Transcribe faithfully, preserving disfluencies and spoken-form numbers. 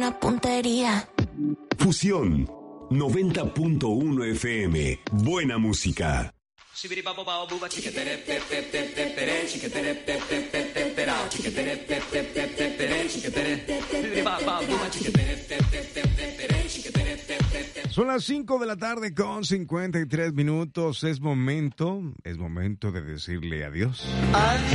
Una puntería. Fusión noventa punto uno F M. Buena música. Son las cinco de la tarde con cincuenta y tres minutos. Es momento, es momento de decirle adiós.